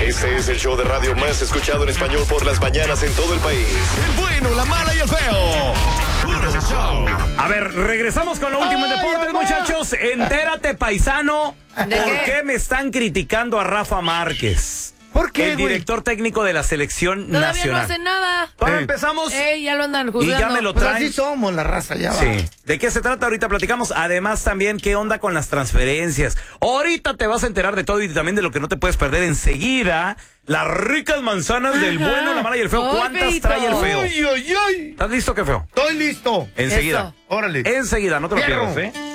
Este es el show de radio más escuchado en español por las mañanas en todo el país. El bueno, la mala y el feo. Puro show. A ver, regresamos con lo último en deportes, muchachos. Entérate, paisano, ¿por qué me están criticando a Rafa Márquez? ¿Por qué, el director técnico de la selección Todavía nacional. no hacen nada. Todavía empezamos. Ya lo andan juzgando. Y ya me lo Pues traen. así somos la raza, ya va. Sí. ¿De qué se trata? Ahorita platicamos. Además, también, ¿qué onda con las transferencias? Ahorita te vas a enterar de todo y también de lo que no te puedes perder enseguida. Las ricas manzanas del bueno, la mala y el feo. ¿Cuántas Feito. trae el feo? Ay, ay, ay. ¿Estás listo, qué feo? Estoy listo. Enseguida. Eso. Órale. Enseguida, no te lo Fierro. pierdas, ¿eh?